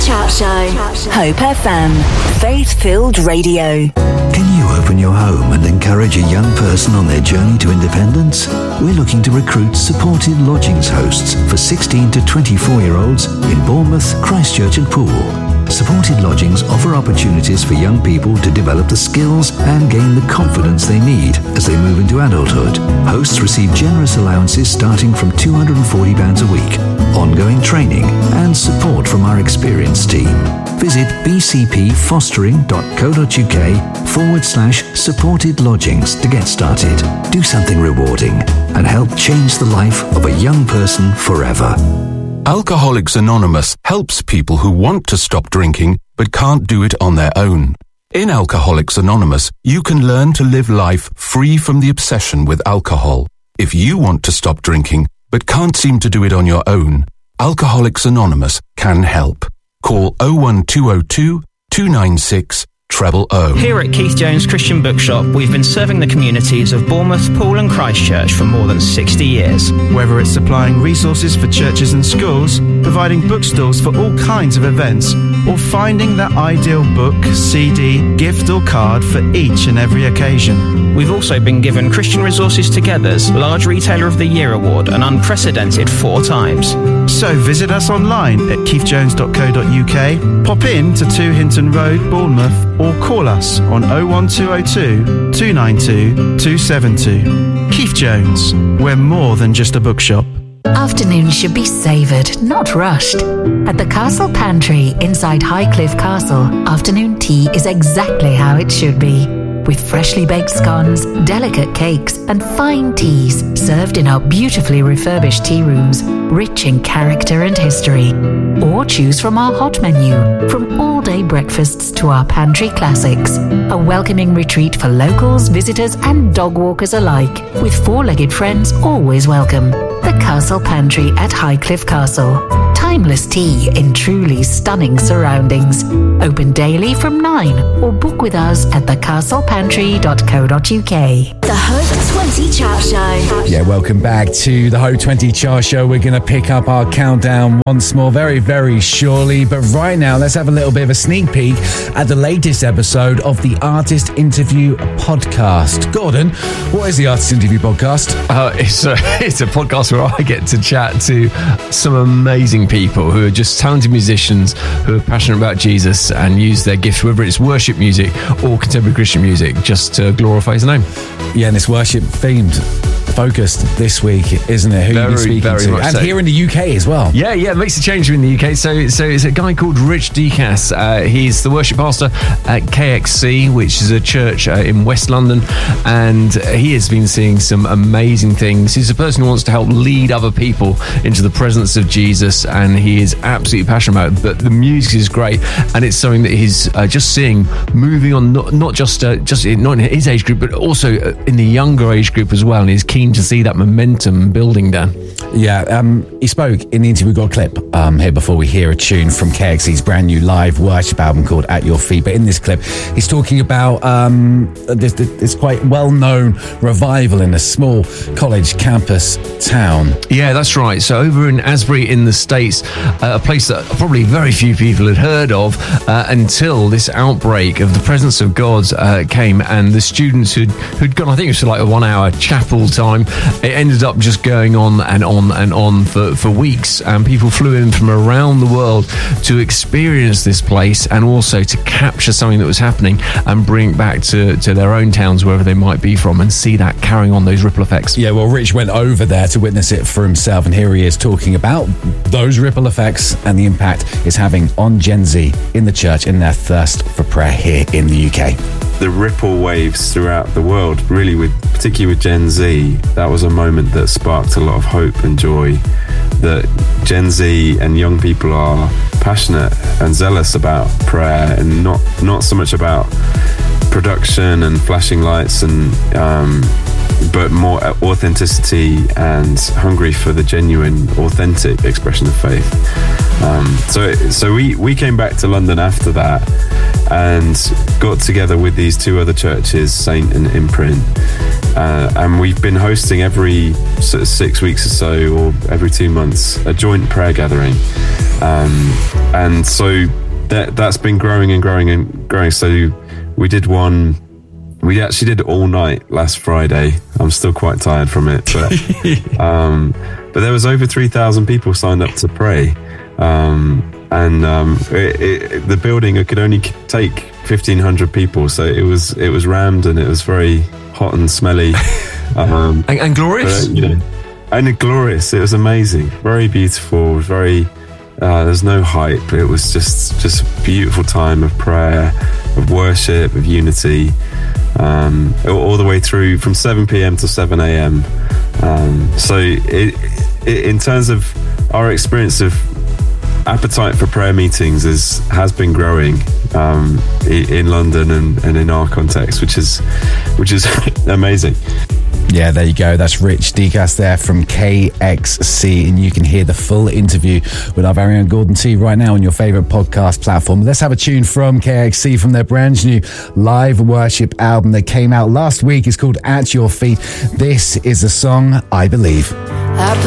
Chart Show. Hope FM. Faith-filled radio. Can you open your home and encourage a young person on their journey to independence? We're looking to recruit supported lodgings hosts for 16 to 24-year-olds in Bournemouth, Christchurch and Poole. Supported lodgings offer opportunities for young people to develop the skills and gain the confidence they need as they move into adulthood. Hosts receive generous allowances starting from £240 a week, ongoing training and support from our experienced team. Visit bcpfostering.co.uk/supported lodgings to get started. Do something rewarding and help change the life of a young person forever. Alcoholics Anonymous helps people who want to stop drinking but can't do it on their own. In Alcoholics Anonymous, you can learn to live life free from the obsession with alcohol. If you want to stop drinking but can't seem to do it on your own, Alcoholics Anonymous can help. Call 01202 296 000. Here at Keith Jones Christian Bookshop, we've been serving the communities of Bournemouth, Poole and Christchurch for more than 60 years. Whether it's supplying resources for churches and schools, providing bookstores for all kinds of events, or finding that ideal book, CD, gift or card for each and every occasion. We've also been given Christian Resources Together's Large Retailer of the Year Award an unprecedented 4 times. So visit us online at keithjones.co.uk, pop in to 2 Hinton Road, Bournemouth, or call us on 01202 292 272. Keith Jones, we're more than just a bookshop. Afternoons should be savoured, not rushed. At the Castle Pantry inside Highcliffe Castle, afternoon tea is exactly how it should be. With freshly baked scones, delicate cakes and fine teas served in our beautifully refurbished tea rooms, rich in character and history. Or choose from our hot menu, from all-day breakfasts to our pantry classics. A welcoming retreat for locals, visitors and dog walkers alike, with 4-legged friends always welcome. The Castle Pantry at Highcliffe Castle. Timeless tea in truly stunning surroundings. Open daily from 9 or book with us at thecastlepantry.co.uk. The Hope 20 Chart Show. Yeah, welcome back to the Hope 20 Chart Show. We're going to pick up our countdown once more very, very surely. But right now, let's have a little bit of a sneak peek at the latest episode of the Artist Interview Podcast. Gordon, what is the Artist Interview Podcast? It's a podcast where I get to chat to some amazing people who are just talented musicians who are passionate about Jesus and use their gift, whether it's worship music or contemporary Christian music, just to glorify his name. Yeah, and it's worship themed, focused this week, isn't it? Who you've been speaking to? And so. Here in the UK as well. Yeah, it makes a change in the UK. So it's a guy called Rich Decas. He's the worship pastor at KXC, which is a church in West London, and he has been seeing some amazing things. He's a person who wants to help lead other people into the presence of Jesus, and he is absolutely passionate about it. But the music is great, and it's something that he's just seeing moving on, not just not in his age group, but also in the younger age group as well, and he's keen to see that momentum building, Dan. Yeah, he spoke in the interview. We got a clip here before we hear a tune from KXC's brand new live worship album called At Your Feet. But in this clip, he's talking about this quite well-known revival in a small college campus town. Yeah, that's right. So over in Asbury in the States, a place that probably very few people had heard of until this outbreak of the presence of God came, and the students who'd gone, I think it was like a 1-hour chapel time, it ended up just going on and on and on for weeks, and people flew in from around the world to experience this place and also to capture something that was happening and bring it back to their own towns, wherever they might be from, and see that carrying on those ripple effects. Yeah, well, Rich went over there to witness it for himself, and here he is talking about those ripple effects and the impact it's having on Gen Z in the church in their thirst for prayer here in the UK. The ripple waves throughout the world, really, particularly with Gen Z, that was a moment that sparked a lot of hope and joy, that Gen Z and young people are passionate and zealous about prayer, and not so much about production and flashing lights, and but more authenticity and hungry for the genuine, authentic expression of faith. So we came back to London after that and got together with these 2 other churches, Saint and Imprint, and we've been hosting every sort of 6 weeks or so, or every 2 months, a joint prayer gathering. And so that's been growing and growing and growing. So we actually did it all night last Friday. I'm still quite tired from it, but there was over 3,000 people signed up to pray. The building could only take 1,500 people, so it was rammed, and it was very hot and smelly, and glorious. But, and glorious. It was amazing, very beautiful, very. There's no hype. It was just a beautiful time of prayer, of worship, of unity, all the way through from 7 p.m. to 7 a.m. So in terms of our experience of appetite for prayer meetings has been growing in London and in our context, which is amazing. Yeah, there you go. That's Rich Degas there from KXC, and you can hear the full interview with our very own Gordon T right now on your favourite podcast platform. Let's have a tune from KXC from their brand new live worship album that came out last week. It's called At Your Feet. This is the song I Believe.